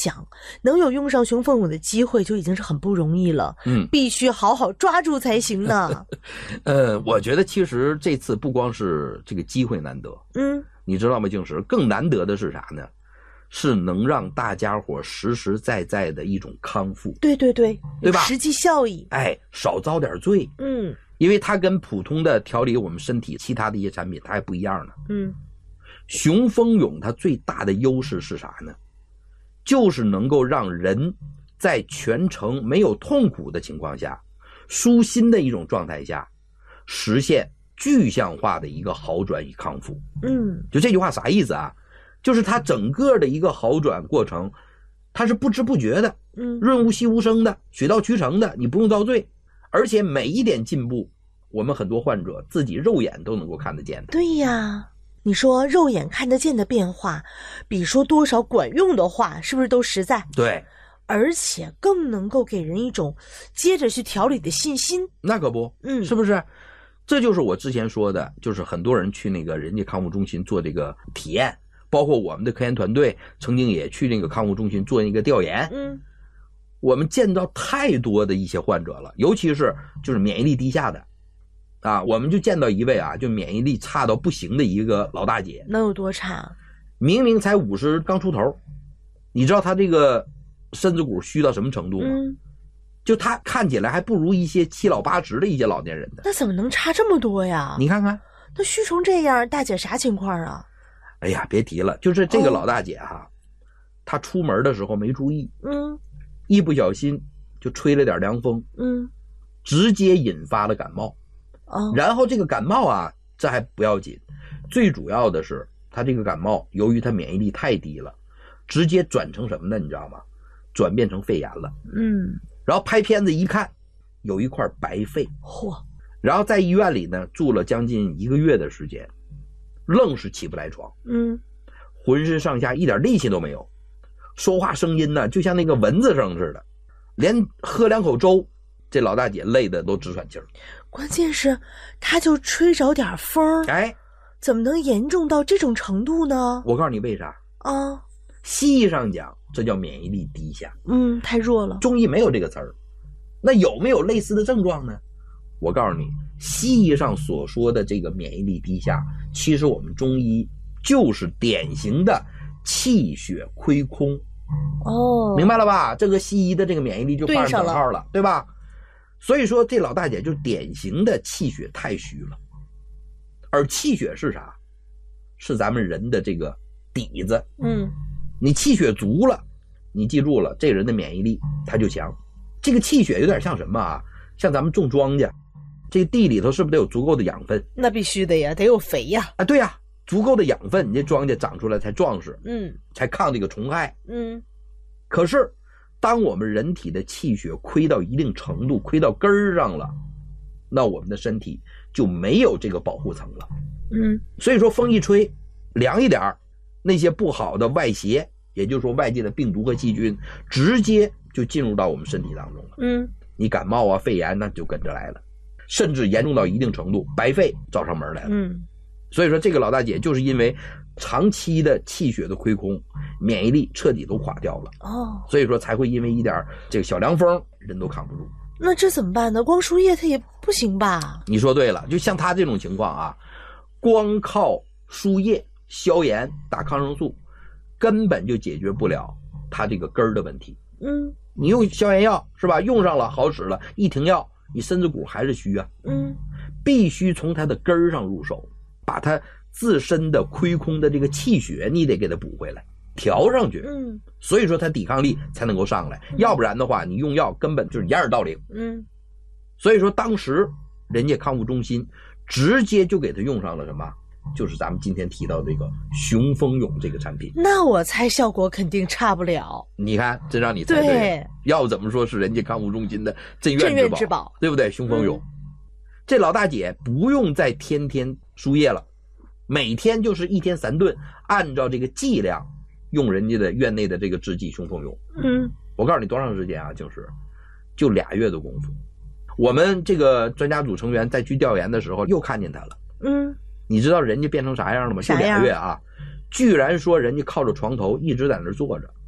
想，能有用上雄凤勇的机会就已经是很不容易了，必须好好抓住才行呢。 我觉得其实这次不光是这个机会难得，你知道吗？静石，更难得的是啥呢？是能让大家伙实实在在的一种康复。 对对对， 对吧？ 实际效益。 少遭点罪。因为它跟普通的调理我们身体其他的一些产品它还不一样呢。雄风勇它最大的优势是啥呢？就是能够让人在全程没有痛苦的情况下，舒心的一种状态下，实现具象化的一个好转与康复。就这句话啥意思啊？就是它整个的一个好转过程，它是不知不觉的，润物细无声的，水到渠成的，你不用遭罪，而且每一点进步，我们很多患者自己肉眼都能够看得见的。 对呀，你说肉眼看得见的变化，比说多少管用的话，是不是都实在？ 对， 而且更能够给人一种接着去调理的信心。 那可不，是不是？这就是我之前说的，就是很多人去那个人家康复中心做这个体验，包括我们的科研团队曾经也去那个康复中心做那个调研。我们见到太多的一些患者了，尤其是就是免疫力低下的啊，我们就见到一位啊，就免疫力差到不行的一个老大姐。 能有多差？ 明明才50刚出头，你知道她这个身子骨虚到什么程度吗？就她看起来还不如一些7老8十的一些老年人的。 那怎么能差这么多呀？ 你看看， 那虚成这样，大姐啥情况啊？ 哎呀，别提了，就是这个老大姐哈，她出门的时候没注意，一不小心就吹了点凉风，直接引发了感冒。然后这个感冒啊，这还不要紧，最主要的是他这个感冒由于他免疫力太低了，直接转成什么呢？你知道吗？转变成肺炎了。然后拍片子一看，有一块白肺。然后在医院里呢住了将近1个月的时间，愣是起不来床。浑身上下一点力气都没有，说话声音呢就像那个蚊子声似的，连喝2口粥，这老大姐累得都直喘气儿。 关键是他就吹着点风，怎么能严重到这种程度呢？ 我告诉你为啥啊？西医上讲这叫免疫力低下， 太弱了。 中医没有这个词儿。那有没有类似的症状呢？我告诉你，西医上所说的这个免疫力低下，其实我们中医就是典型的气血亏空。明白了吧？这个西医的这个免疫力就画上等号了，对吧？所以说这老大姐就典型的气血太虚了。而气血是啥？是咱们人的这个底子。你气血足了，你记住了，这人的免疫力他就强。这个气血有点像什么啊？像咱们种庄稼，这个地里头是不是得有足够的养分？ 那必须的呀，得有肥呀。 对呀，足够的养分，你这庄稼长出来才壮实，才抗这个虫害。可是当我们人体的气血亏到一定程度，亏到根儿上了，那我们的身体就没有这个保护层了。所以说风一吹凉一点，那些不好的外邪，也就是说外界的病毒和细菌，直接就进入到我们身体当中了。你感冒啊肺炎那就跟着来了，甚至严重到一定程度白肺找上门来了。所以说这个老大姐就是因为长期的气血的亏空，免疫力彻底都垮掉了。所以说才会因为一点这个小凉风人都扛不住。 那这怎么办呢？光输液它也不行吧？ 你说对了，就像他这种情况啊，光靠输液消炎打抗生素根本就解决不了他这个根儿的问题。你用消炎药是吧，用上了好使了，一停药你身子骨还是虚啊。必须从它的根儿上入手，把它自身的亏空的这个气血你得给它补回来，调上去。所以说它抵抗力才能够上来，要不然的话你用药根本就是掩耳盗铃。所以说当时人家康复中心直接就给他用上了什么，就是咱们今天提到这个雄风勇这个产品。 那我猜效果肯定差不了。 你看真让你猜对，要不怎么说是人家康复中心的镇院之宝，对不对？雄风勇。这老大姐不用再天天输液了，每天就是1天3顿，按照这个剂量用人家的院内的这个制剂雄风勇。我告诉你多长时间啊，就2月的功夫。我们这个专家组成员在去调研的时候又看见他了。你知道人家变成啥样了吗？就2月啊，居然说人家靠着床头一直在那儿坐着，